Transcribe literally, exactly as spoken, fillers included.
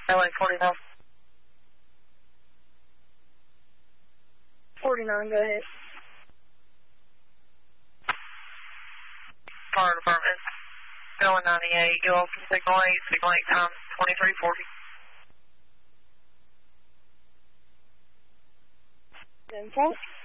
L A forty-nine. forty-nine, go ahead. Fire department. Going ninety-eight. You off signal eight. Signal eight times twenty-three forty. In front.